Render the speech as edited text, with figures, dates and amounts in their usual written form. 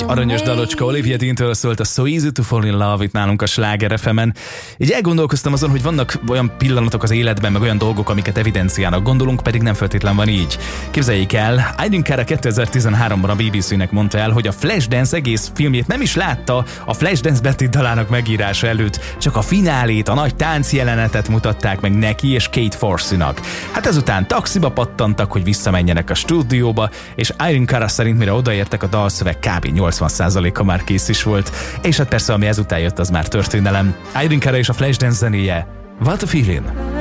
aranyos dalocska Olivia Dean-től szólt a So Easy to Fall in Love itt nálunk a Sláger FM-en. Így elgondolkoztam azon, hogy vannak olyan pillanatok az életben, meg olyan dolgok, amiket evidenciának gondolunk, pedig nem feltétlen van így. Képzeljék el, Irene Cara 2013-ban a BBC-nek mondta el, hogy a Flashdance egész filmjét nem is látta a Flashdance betét dalának megírása előtt, csak a finálét, a nagy táncjelenetet mutatták meg neki és Kate Forsey-nak. Hát ezután taxiba pattantak, hogy visszamenjenek a stúdióba, és Irene Cara szerint mire odaértek, a dalszöveg kb. 80%-a már kész is volt, és hát persze ami ezután jött, az már történelem. Irene Cara és a Flashdance zenéje. What a Feeling!